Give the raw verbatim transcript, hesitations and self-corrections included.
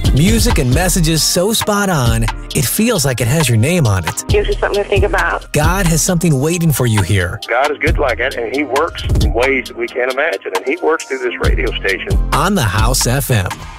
Music and messages so spot on, it feels like it has your name on it. Gives you something to think about. God has something waiting for you here. God is good like that, and He works in ways that we can't imagine, and He works through this radio station. On the House F M.